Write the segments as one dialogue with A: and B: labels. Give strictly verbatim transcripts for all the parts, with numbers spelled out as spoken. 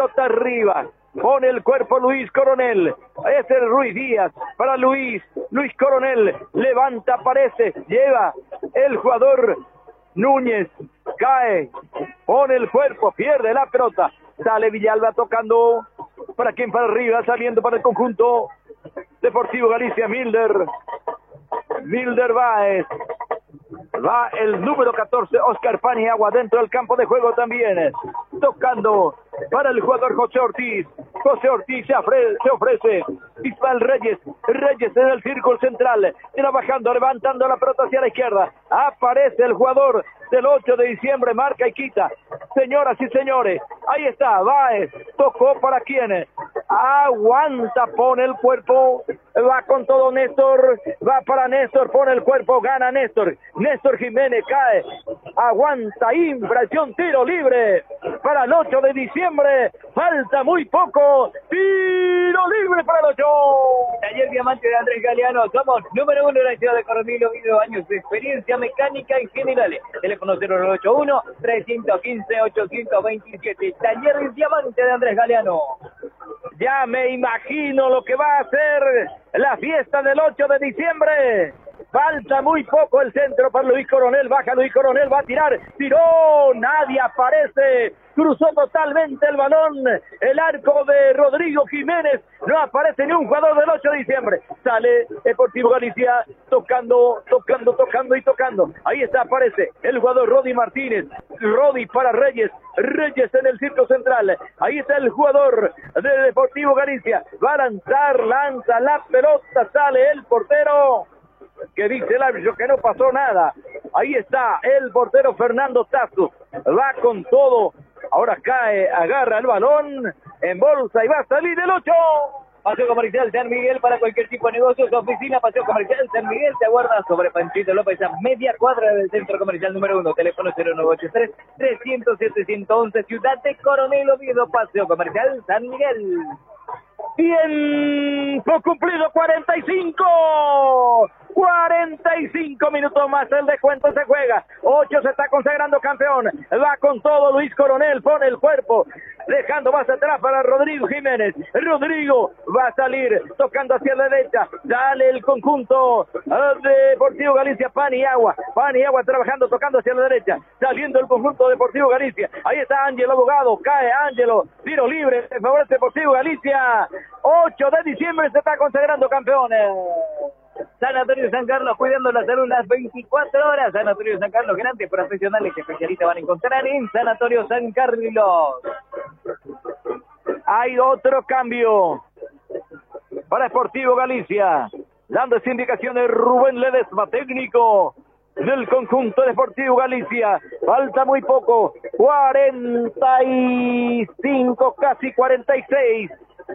A: pelota arriba. Pone el cuerpo Luis Coronel. Es el Ruiz Díaz para Luis. Luis Coronel levanta, aparece, lleva el jugador Núñez. Cae, pone el cuerpo, pierde la pelota. Sale Villalba tocando. ¿Para quién? Para arriba, saliendo para el conjunto Deportivo Galicia. Milder. Milder Báez. Va el número catorce, Oscar Paniagua, dentro del campo de juego también. Tocando para el jugador José Ortiz. José Ortiz se, ofre, se ofrece. Ismael Reyes. Reyes en el círculo central. Trabajando, levantando la pelota hacia la izquierda. Aparece el jugador del ocho de diciembre. Marca y quita. Señoras y señores, ahí está. Báez. Tocó para quién. Aguanta, pone el cuerpo. Va con todo Néstor. Va para Néstor. Pone el cuerpo. Gana Néstor. Néstor Jiménez cae. Aguanta. Infracción. Tiro libre para el ocho de diciembre. Falta muy poco. Tiro libre para el ocho.
B: Taller Diamante de Andrés Galeano. Somos número uno de la ciudad de Coronel Oviedo. Años de experiencia mecánica en general. Teléfono cero nueve ocho uno, tres uno cinco, ocho dos siete. Taller Diamante de Andrés Galeano.
A: Ya me imagino lo que va a ser la fiesta del ocho de diciembre. Falta muy poco el centro para Luis Coronel. Baja Luis Coronel, va a tirar. Tiró, nadie aparece. Cruzó totalmente el balón. El arco de Rodrigo Jiménez. No aparece ni un jugador del ocho de diciembre. Sale Deportivo Galicia tocando, tocando, tocando y tocando. Ahí está, aparece el jugador Rodi Martínez. Rodi para Reyes. Reyes en el circo central. Ahí está el jugador de Deportivo Galicia. Va a lanzar, lanza la pelota. Sale el portero. Que dice el árbitro que no pasó nada. Ahí está el portero Fernando Tazo. Va con todo. Ahora cae, agarra el balón en bolsa y va a salir el ocho.
B: Paseo Comercial San Miguel para cualquier tipo de negocios. Oficina Paseo Comercial San Miguel te aguarda sobre Panchito López a media cuadra del centro comercial número uno. Teléfono cero nueve ocho tres, tres cero cero, siete uno uno. Ciudad de Coronel Oviedo. Paseo Comercial San Miguel.
A: Tiempo cumplido, cuarenta y cinco. cuarenta y cinco minutos más, el descuento se juega. ocho se está consagrando campeón. Va con todo Luis Coronel, pone el cuerpo, dejando más atrás para Rodrigo Jiménez. Rodrigo va a salir, tocando hacia la derecha. Sale el conjunto de Deportivo Galicia, Paniagua. Paniagua trabajando, tocando hacia la derecha. Saliendo el conjunto Deportivo Galicia. Ahí está Ángelo Abogado, cae Ángelo. Tiro libre, en favor de Deportivo Galicia. ocho de diciembre se está consagrando campeones.
B: Sanatorio San Carlos, cuidando la salud las veinticuatro horas. Sanatorio San Carlos, grandes profesionales que especialistas van a encontrar en Sanatorio San Carlos.
A: Hay otro cambio para Deportivo Galicia, dando esa indicación de Rubén Ledesma, técnico del conjunto Deportivo Galicia. Falta muy poco, cuarenta y cinco, casi cuarenta y seis.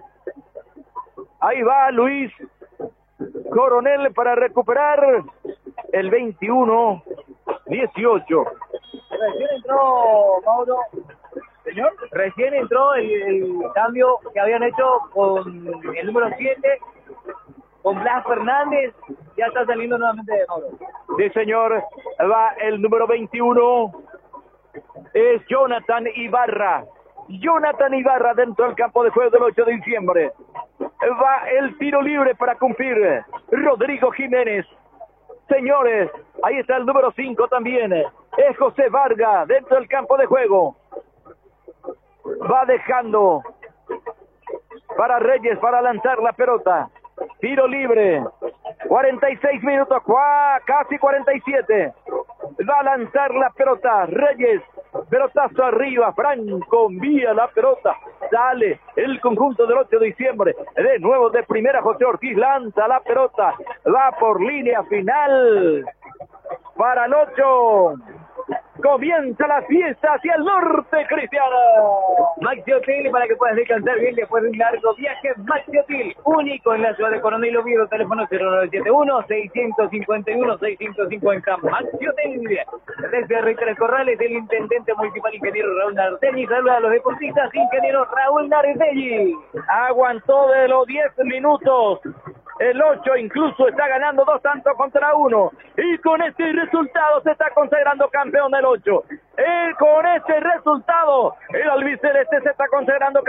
A: Ahí va Luis Coronel para recuperar el veintiuno dieciocho.
B: Recién entró, Mauro, señor, recién entró el, el cambio que habían hecho con el número siete, con Blas Fernández. Ya está saliendo nuevamente de Mauro.
A: Sí, señor, va el número veintiuno, es Jonathan Ibarra. Jonathan Ibarra dentro del campo de juego del ocho de diciembre. Va el tiro libre para cumplir Rodrigo Jiménez. Señores, ahí está el número cinco también. Es José Vargas dentro del campo de juego. Va dejando para Reyes para lanzar la pelota. Tiro libre. cuarenta y seis minutos, casi cuarenta y siete. Va a lanzar la pelota Reyes. Pelotazo arriba, Franco envía la pelota. Sale el conjunto del ocho de diciembre. De nuevo de primera José Ortiz lanza la pelota. Va por línea final para el ocho. Comienza la fiesta hacia el norte, Cristiano.
B: Maxi Hotel, para que puedas descansar bien después de un largo viaje. Maxi Hotel, único en la ciudad de Coronel Oviedo. Teléfono cero nueve siete uno, seis cinco uno, seis cinco cincuenta. Maxi Hotel. Desde Rey Corrales, el intendente municipal ingeniero Raúl Nardelli. Saluda a los deportistas, ingeniero Raúl Nardelli.
A: Aguantó de los diez minutos. El ocho incluso está ganando dos tantos contra uno. Y con este resultado se está consagrando campeón del ocho. Y con este resultado, el albiceleste se está consagrando campeón.